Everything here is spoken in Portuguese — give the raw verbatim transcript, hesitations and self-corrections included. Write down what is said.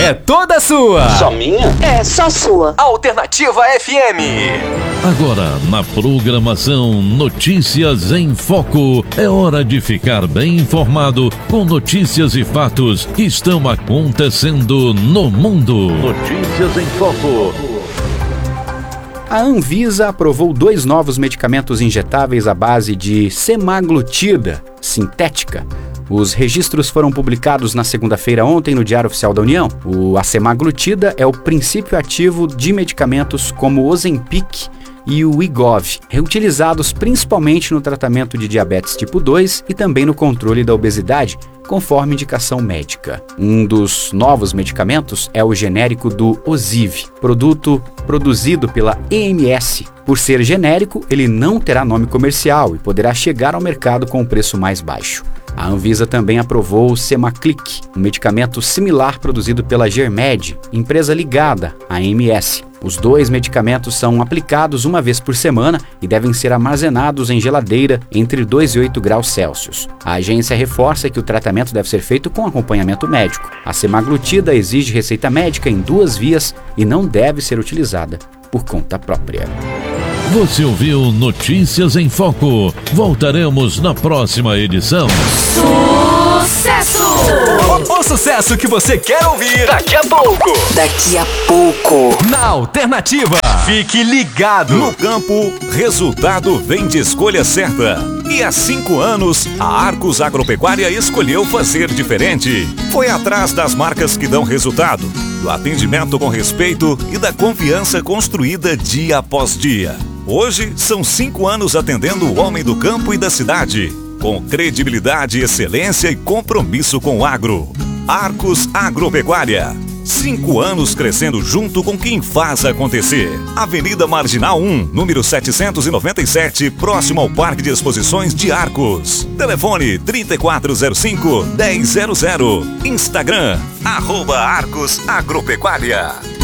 é toda sua. Só minha? É só sua. Alternativa F M. Agora, na programação Notícias em Foco, é hora de ficar bem informado com notícias e fatos que estão acontecendo no mundo. Notícias em Foco. A Anvisa aprovou dois novos medicamentos injetáveis à base de semaglutida sintética. Os registros foram publicados na segunda-feira ontem no Diário Oficial da União. O, a semaglutida é o princípio ativo de medicamentos como o Ozempic e o Wegovy, reutilizados principalmente no tratamento de diabetes tipo dois e também no controle da obesidade, conforme indicação médica. Um dos novos medicamentos é o genérico do Ozivy, produto produzido pela E M S. Por ser genérico, ele não terá nome comercial e poderá chegar ao mercado com um preço mais baixo. A Anvisa também aprovou o Semaclic, um medicamento similar produzido pela Germed, empresa ligada à E M S. Os dois medicamentos são aplicados uma vez por semana e devem ser armazenados em geladeira entre dois e oito graus Celsius. A agência reforça que o tratamento deve ser feito com acompanhamento médico. A semaglutida exige receita médica em duas vias e não deve ser utilizada por conta própria. Você ouviu Notícias em Foco. Voltaremos na próxima edição. Sucesso! O, o sucesso que você quer ouvir daqui a pouco. Daqui a pouco. Na Alternativa. Fique ligado. No campo, resultado vem de escolha certa. E há cinco anos, a Arcos Agropecuária escolheu fazer diferente. Foi atrás das marcas que dão resultado, do atendimento com respeito e da confiança construída dia após dia. Hoje, são cinco anos atendendo o homem do campo e da cidade, com credibilidade, excelência e compromisso com o agro. Arcos Agropecuária. Cinco anos crescendo junto com quem faz acontecer. Avenida Marginal um, número setecentos e noventa e sete, próximo ao Parque de Exposições de Arcos. Telefone trinta e quatro zero cinco, dez zero zero. Instagram, arroba Arcos Agropecuária.